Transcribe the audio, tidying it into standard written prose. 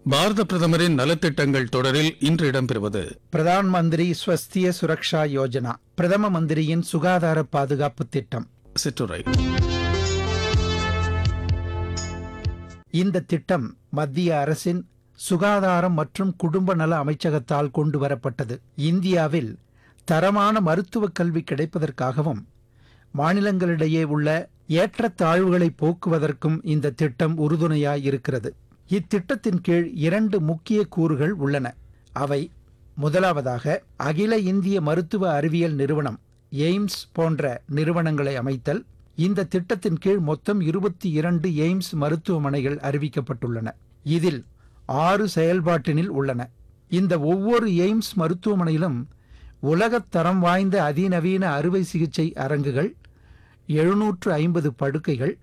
பாரத பிரதமரின் நலத்திட்டங்கள் தொடரில் இன்று இடம்பெறுவது பிரதான் மந்திரி ஸ்வஸ்திய சுரக்ஷா யோஜனா, பிரதம மந்திரியின் சுகாதார பாதுகாப்பு திட்டம். சிற்றுரை. இந்த திட்டம் மத்திய அரசின் சுகாதாரம் மற்றும் குடும்ப நல அமைச்சகத்தால் கொண்டு வரப்பட்டது. இந்தியாவில் தரமான மருத்துவ கல்வி கிடைப்பதற்காகவும் மாநிலங்களிடையே உள்ள ஏற்றத்தாழ்வுகளை போக்குவதற்கும் இந்த திட்டம் உறுதுணையாய் இருக்கிறது. இத்திட்டத்தின் கீழ் 2 முக்கிய கூறுகள் உள்ளன. அவை முதலாவதாக அகில இந்திய மருத்துவ அறிவியல் நிறுவனம் எய்ம்ஸ் போன்ற நிறுவனங்களை அமைத்தல். இந்த திட்டத்தின் கீழ் மொத்தம் 22 எய்ம்ஸ் மருத்துவமனைகள் அறிவிக்கப்பட்டுள்ளன. இதில் 6 செயல்பாட்டினில் உள்ளன. இந்த ஒவ்வொரு எய்ம்ஸ் மருத்துவமனையிலும் உலகத் தரம் வாய்ந்த அதிநவீன அறுவை சிகிச்சை அரங்குகள், 750 படுக்கைகள்,